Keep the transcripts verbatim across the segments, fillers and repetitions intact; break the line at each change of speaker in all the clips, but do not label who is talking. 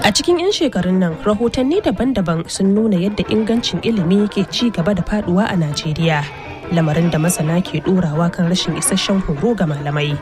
A cikin 'yan shekarun nan, rahotanni daban-daban sun nuna yadda ingancin ilimi ke ci gaba da faduwa a Najeriya, lamarin da masana ke ɗorawa kan rashin isasshen horo ga malamai.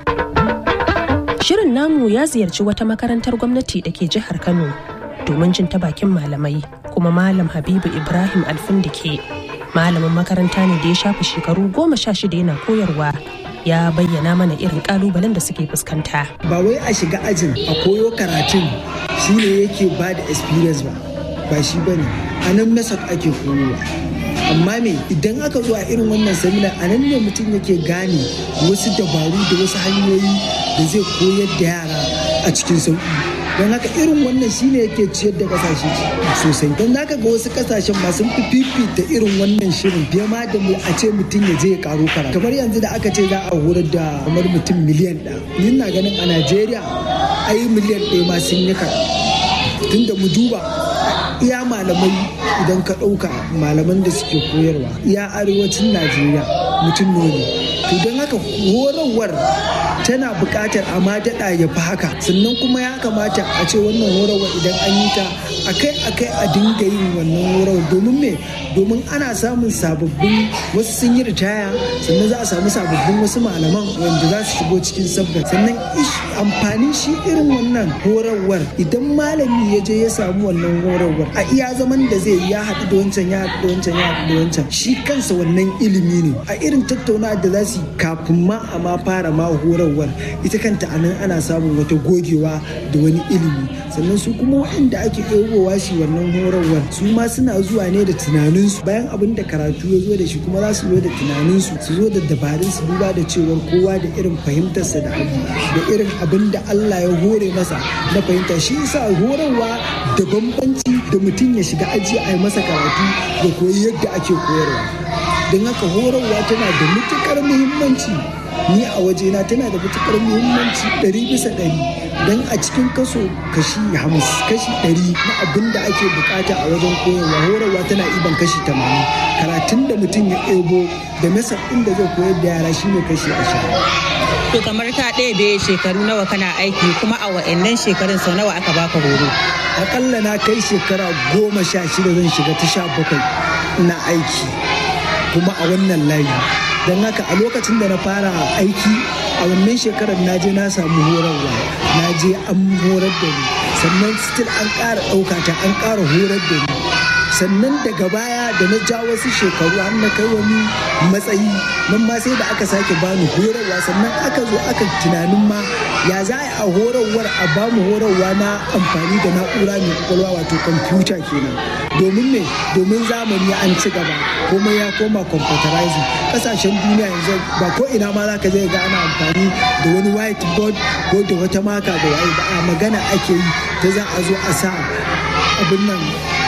Shirin namu ya ziyarci wata makarantar gwamnati da ke jihar Kano domin jin ta bakin malamai, kuma Malam Habibu Ibrahim Alfindike, malamin makaranta ne da ya shafi shekaru goma sha shida yana koyarwa, ya bayyana mana irin kalubalen da suke fuskanta.
Ba wai a shiga ajin a koyo karatun shi ne yake ba da experience ba, ba shi ba ne, a nan method ake koyowa. Amma me idan aka zo a irin wannan seminar, a nan ne mutum yake gane wasu dabaru da wasu hanyoyi da zai koyar da yara a cikin sauƙi. Don haka irin wannan shi ne yake ciyar da kasashe sosai. Don haka ga wasu kasashen masu fi fifita irin wannan shirin fiye ma da mu a ce mutum ya je ya karo karatu. Kamar yanzu da aka ce za a horar da kamar mutum miliyan ɗaya. Ni na ganin a Najeriya ai miliyan ɗaya ma sun yi karatu. Tunda mu duba iya malamai idan ka ɗauka malaman da suke koyarwa iya arewacin Najeriya mutum ne. To don haka horarwar tana buƙatar a ma daɗa ya fi haka, sannan kuma ya kamata a ce wannan horarwar idan an yi ta akai-akai a dinga yin wannan horarwar. Domin me? Domin ana samun sababbin wasu sun yi ritaya, sannan za a samu sababbin wasu malaman wanda za su shigo cikin sabga. Sannan amfanin shi irin wannan horarwar idan malami ya je ya samu wannan horarwar a iya zaman da zai ya haɗu da wancan ya haɗu da wancan ya haɗu da wancan, shi kansa wannan ilimi ne. A irin tattaunawa da za su yi kafin ma a ma fara ma horarwar, ita kanta a nan ana samun wata gogewa da wani ilimi. Sannan su kuma waɗanda ake ɗaukowa shi wannan horarwar su ma suna zuwa ne da tunaninsu, bayan abin da karatu ya zo da shi kuma za su zo da tunaninsu, su zo da dabarun su, duba da cewar kowa da irin fahimtarsa da abu da irin abin da Allah ya hore masa na fahimta. Shi yasa horarwa da bambanci da mutum ya shiga aji a yi masa karatu da koyi yadda ake koyarwa. Don haka horarwa tana da matuƙar muhimmanci, ni a wajena tana da matuƙar muhimmanci ɗari bisa ɗari. Don a cikin kaso kashi hamsin kashi ɗari na abin da ake bukata a wajen koyarwa, horarwa tana iban kashi tamanin. Karatun da mutum ya ɗebo da masa ɗin da zai koyar da yara shine kashi ashirin.
To kamar ka ɗebe shekaru nawa kana aiki, kuma a wa'annan shekarun sau nawa aka baka horo?
Akalla na kai shekara goma sha shida, zan shiga ta sha bakwai ina aiki kuma a wannan layi. Don haka a lokacin da na fara aiki a wannan shekarar na je na samu horarwa, na je an horar da ni, sannan still an ƙara ɗauka ta an ƙara horar da ni. Sannan daga baya da na ja wasu shekaru har na kai wani matsayi, nan ma sai da aka sake bani horarwa. Sannan aka zo aka tunanin ma ya za a horarwar a bamu horarwa na amfani da na'ura mai kwakwalwa, wato kwamfuta kenan. Domin me? Domin zamani an ci gaba, komai ya koma computerizing. Kasashen duniya yanzu ba ko ina ma za ka je ga ana amfani da wani whiteboard ko da wata maka da waye ba, a magana ake yi ta za a zo a sa abin nan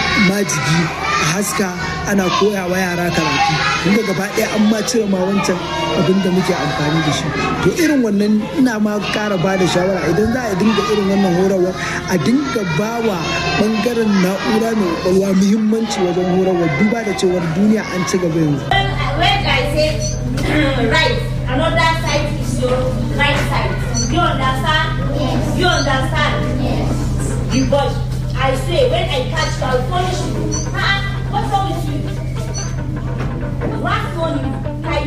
majigi a haska ana koya wa yara karatu. Kuma gaba ɗaya an ma cire ma wancan abin da muke amfani da shi. To irin wannan ina ma ƙara ba da shawara, idan za a dinga irin wannan horarwa a dinga ba wa ɓangaren na'ura mai ƙwaƙwalwa muhimmanci wajen horarwa, duba da cewar duniya an ci gaba yanzu.
When I say right, another side is your right side. You understand? Yes. You understand? Yes. You boys, I say when I catch you, I'll punish you. Huh? What's wrong with you? What's wrong with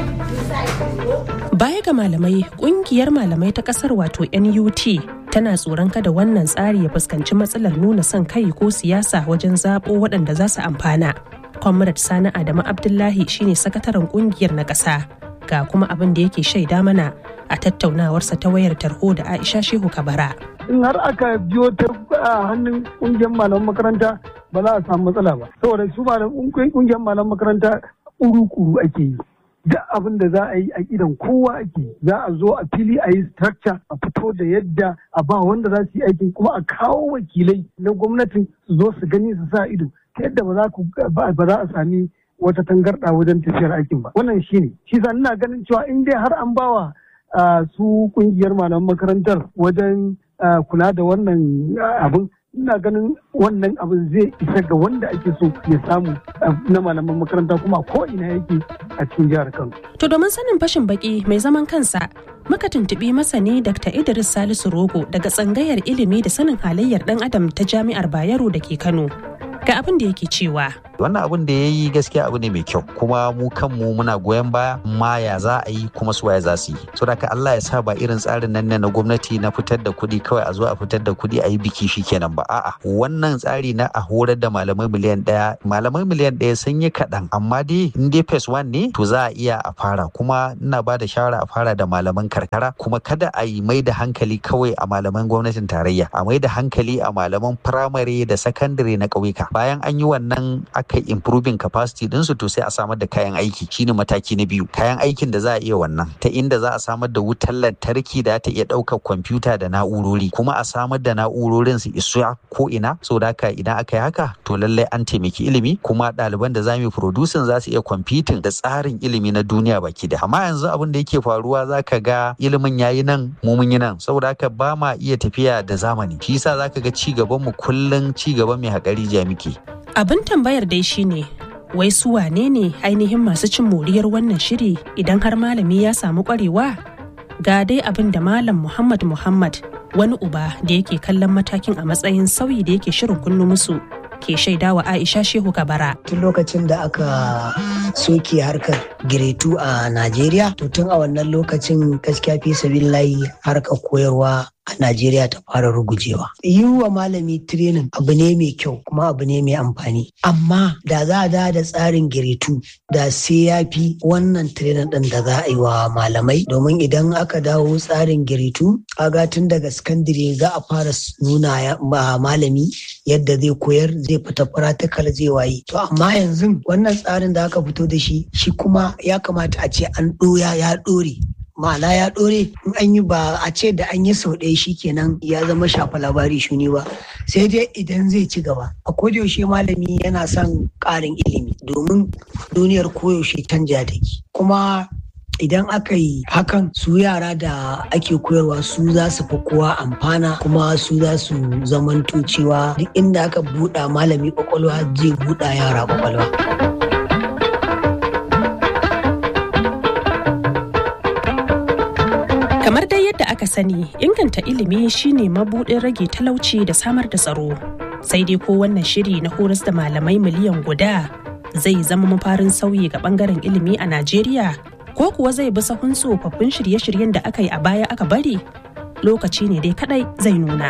you?
Baya ga malamai, kungiyar malamai ta kasar wato N U T tana tsoron kada wannan tsari ya fuskanci matsalar nuna son kai ko siyasa wajen zaɓo waɗanda za su amfana. Comrade Sani Adamu Abdullahi shine sakataren kungiyar na ƙasa, ga kuma abin da yake shaida mana a tattaunawarsa ta wayar tarho da Aisha Shehu Kabara.
In har aka biyo ta hannun kungiyar malaman makaranta ba za a samu matsala ba, saboda su kungiyar malaman makaranta kuru-kuru ake yi. Da abin da za a yi a idan kowa ake, za a zo a fili a yi structure, a fito da yadda a ba wanda za su yi aikin, kuma a kawo wakilai na gwamnatin su zo su gani su sa ido ta yadda ba za a sami wata tangarɗa wajen tafiyar aikin ba. Wannan shi ne shi sa ina ganin cewa in dai har an bawa su kungiyar malaman makarantar wajen kula da wannan abin, ina ganin wannan abin zai isa ga wanda ake so ya samu na malaman makaranta, kuma ko ina yake a cikin jihar Kano.
To domin sanin fashin baki mai zaman kansa muka tuntuɓi masani Dakta Idris Salisu Rogo daga tsangayar ilimi da sanin halayyar ɗan adam ta Jami'ar Bayero da ke Kano. Ga abin da yake cewa.
Wannan abin da ya yi gaskiya abu ne mai kyau kuma mu kanmu muna goyon baya ma ya za a yi kuma su waye za su yi. So da Allah ya sa ba irin tsarin nan ne na gwamnati na fitar da kuɗi kawai a zo a fitar da kuɗi a yi biki shi kenan ba. A'a wannan tsari na a horar da malamai miliyan ɗaya malamai miliyan ɗaya sun yi kaɗan amma dai in dai phase one ne to za a iya a fara kuma ina ba da shawara a fara da malaman karkara kuma kada a yi mai da hankali kawai a malaman gwamnatin tarayya a mai da hankali a malaman firamare da sakandare na ƙauyuka. Bayan an yi wannan aka improving capacity ɗinsu to sai a samar da kayan aiki shine mataki na biyu kayan aikin da za a iya wannan ta inda za a samar da wutar lantarki da ta iya ɗaukar kwamfuta da na'urori kuma a samar da na'urorin su isa ko ina so da haka idan aka yi haka to lallai an taimaki ilimi kuma ɗaliban da za mu producing za su iya competing da tsarin ilimi na duniya baki da amma yanzu abin da yake faruwa za ka ga ilimin yayi nan mu mun yi nan saboda haka ba ma iya tafiya da zamani shi yasa za ka ga ci gaban mu kullum ci gaban mai haƙari jami'i.
Abin tambayar dai shine wai su wane ne ainihin masu cin moriyar wannan shiri idan har malami ya samu kwarewa? Ga dai abin da Malam Muhammad Muhammad wani uba da yake kallon matakin a matsayin sauyi da yake shirin kunnu musu ke shaidawa Aisha Shehu Kabara.
Tun lokacin da aka soke harkar giretu a Najeriya, to tun a wannan lokacin gaskiya fi sabilillahi harkar koyarwa a Najeriya ta fara rugujewa. Yi wa malami training abu ne mai kyau kuma abu ne mai amfani. Amma da za a da tsarin giretu da sai ya fi wannan training ɗin da za a yi wa malamai. Domin idan aka dawo tsarin giretu, aga tun daga sakandire za a fara nuna malami yadda zai koyar zai fita practical zai wayi. To amma yanzu wannan tsarin da aka fito da shi, shi kuma ya kamata a ce an ɗoya ya ɗore. Ma'ana ya ɗore in an yi ba a ce da an yi sau ɗaya shi kenan ya zama shafa labari shuni ba sai dai idan zai ci gaba a kodayaushe malami yana son ƙarin ilimi domin duniyar koyaushe canja take kuma idan aka yi hakan su yara da ake koyarwa su za su fi kowa amfana kuma su za su zamanto cewa duk inda aka buɗa malami ƙwaƙwalwa zai buɗa yara ƙwaƙwalwa.
Kamar dai yadda aka sani, inganta ilimi shine mabuɗin rage talauci da samar da tsaro. Sai dai ko wannan shiri na horas da malamai miliyan guda zai zama mafarin sauyi ga bangaren ilimi a Najeriya, ko kuwa zai bi sahun tsofaffin shirye-shiryen da aka yi a baya aka bari? Lokaci ne dai kadai zai nuna.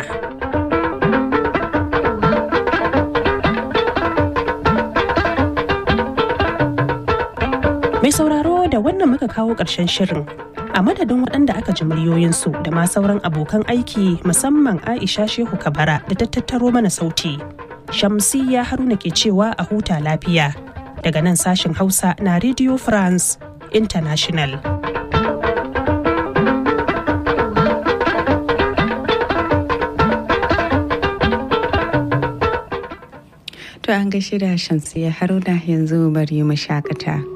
Mai sauraro da wannan muka kawo ƙarshen shirin. A madadin waɗanda aka ji muryoyinsu da ma sauran abokan aiki musamman Aisha Shehu Kabara da ta tattaro mana sauti. Shamsiyya Haruna ke cewa a huta lafiya daga nan sashen Hausa na Radio France International.
To an gaishe da Shamsiyya Haruna yanzu bari mu shakata.